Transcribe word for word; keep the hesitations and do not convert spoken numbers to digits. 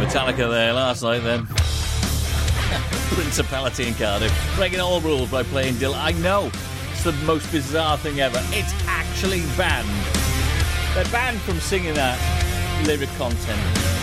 Metallica there last night then. Principality in Cardiff. Breaking all rules by playing Dill. I know. It's the most bizarre thing ever. It's actually banned. They're banned from singing that lyric content.